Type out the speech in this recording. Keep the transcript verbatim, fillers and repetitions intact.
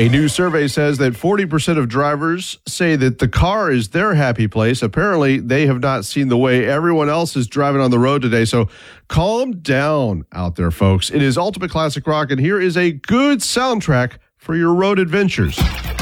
A new survey says that forty percent of drivers say that the car is their happy place. Apparently, they have not seen the way everyone else is driving on the road today. So calm down out there, folks. It is Ultimate Classic Rock, and here is a good soundtrack for your road adventures.